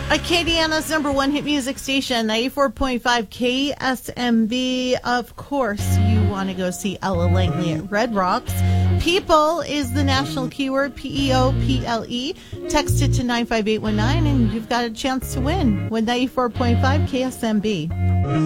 Acadiana's number one hit music station, 94.5 KSMB. Of course, you want to go see Ella Langley at Red Rocks. People is the national keyword, PEOPLE. Text it to 95819 and you've got a chance to win with 94.5 KSMB.